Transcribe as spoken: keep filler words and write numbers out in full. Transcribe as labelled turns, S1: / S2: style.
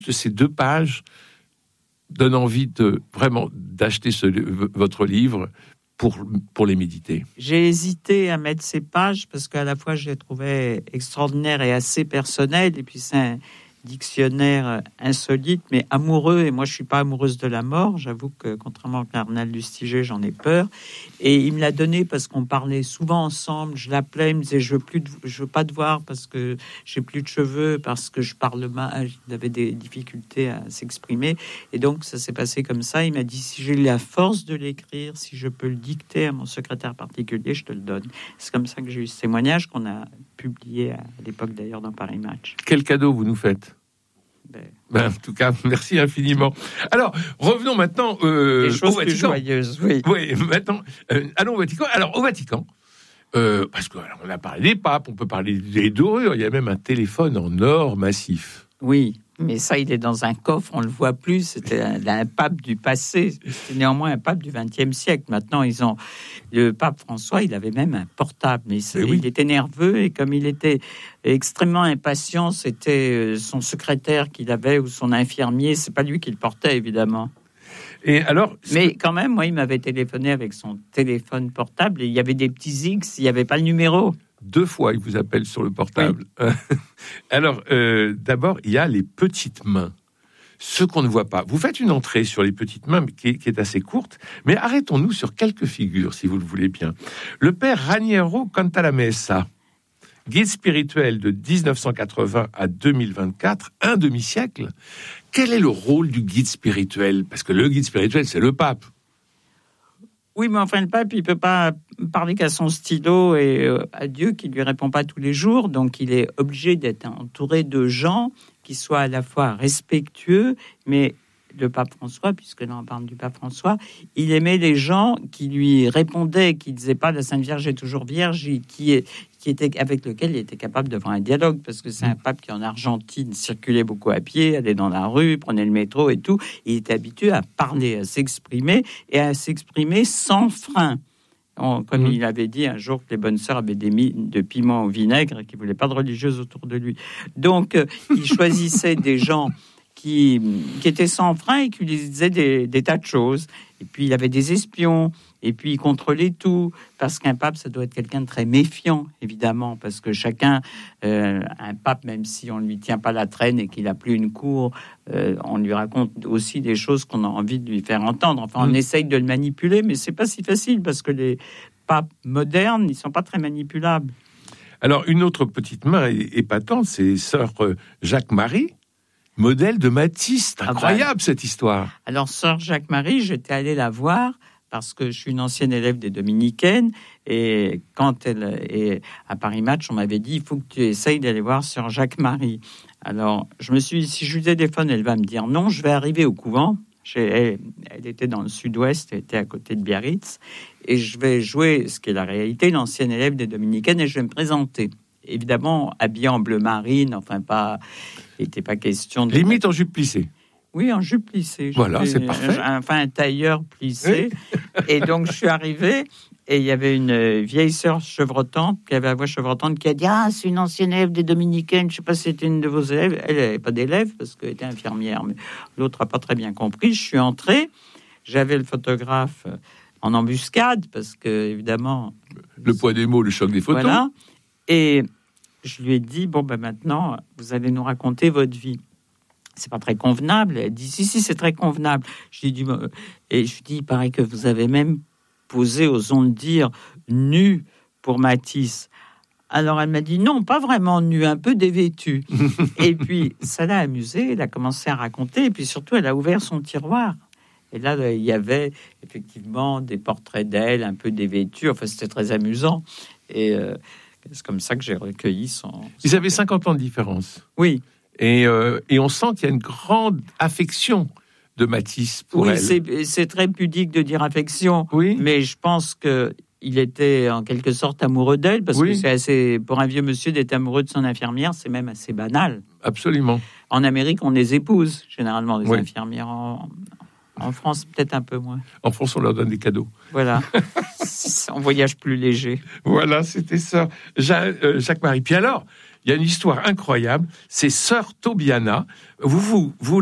S1: de ces deux pages donnent envie de vraiment d'acheter ce, votre livre pour, pour les méditer.
S2: J'ai hésité à mettre ces pages parce qu'à la fois je les trouvais extraordinaires et assez personnelles, et puis c'est un dictionnaire insolite mais amoureux, et moi je suis pas amoureuse de la mort, j'avoue que contrairement à Cardinal Lustiger, j'en ai peur, et il me l'a donné parce qu'on parlait souvent ensemble. Je l'appelais, il me disait je veux plus de, je veux pas te voir parce que j'ai plus de cheveux, parce que je parle mal, il avait des difficultés à s'exprimer, et donc ça s'est passé comme ça. Il m'a dit si j'ai la force de l'écrire, si je peux le dicter à mon secrétaire particulier, je te le donne. C'est comme ça que j'ai eu ce témoignage qu'on a publié à l'époque d'ailleurs dans Paris Match.
S1: Quel cadeau vous nous faites? Ben, ben, en tout cas, merci infiniment. Alors, revenons maintenant euh,
S2: Des choses
S1: au Vatican.
S2: Plus joyeuses, oui.
S1: Oui, maintenant, euh, allons au Vatican. Alors, au Vatican, euh, parce qu'on a parlé des papes, on peut parler des dorures, il y a même un téléphone en or massif.
S2: Oui, mais ça, il est dans un coffre, on le voit plus. C'était un, un pape du passé. C'était néanmoins un pape du vingtième siècle. Maintenant, ils ont le pape François, il avait même un portable, mais il oui. était nerveux, et comme il était extrêmement impatient, c'était son secrétaire qu'il avait ou son infirmier. C'est pas lui qui le portait, évidemment.
S1: Et alors,
S2: mais quand même, moi, il m'avait téléphoné avec son téléphone portable et il y avait des petits X, il n'y avait pas le numéro.
S1: Deux fois, il vous appelle sur le portable. Oui. Alors, euh, d'abord, il y a les petites mains. Ce qu'on ne voit pas. Vous faites une entrée sur les petites mains qui est, qui est assez courte, mais arrêtons-nous sur quelques figures, si vous le voulez bien. Le père Raniero Cantalamessa, guide spirituel de dix-neuf cent quatre-vingts à deux mille vingt-quatre, un demi-siècle. Quel est le rôle du guide spirituel? Parce que le guide spirituel, c'est le pape.
S2: Oui, mais enfin, le pape, il ne peut pas parler qu'à son stylo et euh, à Dieu qui ne lui répond pas tous les jours. Donc, il est obligé d'être entouré de gens qui soient à la fois respectueux, mais le pape François, puisque là on parle du pape François, il aimait les gens qui lui répondaient, qui ne disaient pas « la Sainte Vierge est toujours vierge », qui, est, qui était, avec lequel il était capable d'avoir un dialogue, parce que c'est un pape qui en Argentine circulait beaucoup à pied, allait dans la rue, prenait le métro et tout. Il était habitué à parler, à s'exprimer, et à s'exprimer sans frein. On, comme mmh. il avait dit un jour que les bonnes sœurs avaient des mines de piment au vinaigre et qu'il ne voulait pas de religieuses autour de lui. Donc, euh, il choisissait des gens Qui, qui était sans frein et qui lui disait des, des tas de choses. Et puis, il avait des espions. Et puis, il contrôlait tout. Parce qu'un pape, ça doit être quelqu'un de très méfiant, évidemment. Parce que chacun, euh, un pape, même si on ne lui tient pas la traîne et qu'il n'a plus une cour, euh, on lui raconte aussi des choses qu'on a envie de lui faire entendre. Enfin, on mmh. essaye de le manipuler, mais c'est pas si facile parce que les papes modernes, ils sont pas très manipulables.
S1: Alors, une autre petite main épatante, c'est sœur Jacques-Marie, modèle de Matisse. C'est incroyable, ah ben, cette histoire.
S2: Alors, sœur Jacques-Marie, j'étais allée la voir parce que je suis une ancienne élève des Dominicaines, et quand elle est à Paris Match, on m'avait dit il faut que tu essayes d'aller voir sœur Jacques-Marie. Alors, je me suis dit, si je lui téléphone, elle va me dire non, je vais arriver au couvent. Elle, elle était dans le sud-ouest, elle était à côté de Biarritz, et je vais jouer ce qui est la réalité, l'ancienne élève des Dominicaines, et je vais me présenter. Évidemment, habillé en bleu marine, enfin pas, il n'était pas question de...
S1: Limite en jupe plissée.
S2: Oui, en jupe plissée.
S1: Voilà, c'est parfait.
S2: Enfin, un tailleur plissé. Et donc, je suis arrivé, et il y avait une vieille sœur chevrotante, qui avait la voix chevrotante, qui a dit « Ah, c'est une ancienne élève des Dominicaines, je ne sais pas si c'était une de vos élèves. » Elle n'avait pas d'élève, parce qu'elle était infirmière, mais l'autre n'a pas très bien compris. Je suis entré, j'avais le photographe en embuscade, parce que, évidemment...
S1: Le poids des mots, le choc des photos.
S2: Voilà. Et je lui ai dit, bon, ben maintenant, vous allez nous raconter votre vie. C'est pas très convenable. Elle dit, si, si, c'est très convenable. Je lui ai dit, et je lui ai dit, il paraît que vous avez même posé, osons le dire, nu pour Matisse. Alors, elle m'a dit, non, pas vraiment nu, un peu dévêtue. Et puis, ça l'a amusée, elle a commencé à raconter, et puis surtout, elle a ouvert son tiroir. Et là, il y avait effectivement des portraits d'elle, un peu dévêtue. Enfin, c'était très amusant. Et... Euh, c'est comme ça que j'ai recueilli son...
S1: Ils avaient cinquante ans de différence.
S2: Oui.
S1: Et, euh, et on sent qu'il y a une grande affection de Matisse pour
S2: oui,
S1: elle.
S2: Oui, c'est, c'est très pudique de dire affection.
S1: Oui.
S2: Mais je pense qu'il était en quelque sorte amoureux d'elle, parce oui. que c'est assez... Pour un vieux monsieur d'être amoureux de son infirmière, c'est même assez banal.
S1: Absolument.
S2: En Amérique, on les épouse, généralement, les
S1: oui.
S2: infirmières. En, en France, peut-être un peu moins.
S1: En France, on leur donne des cadeaux.
S2: Voilà. On voyage plus léger.
S1: Voilà, c'était ça. Jacques-Marie. Puis alors, il y a une histoire incroyable. C'est Sœur Tobiana. Vous vous, vous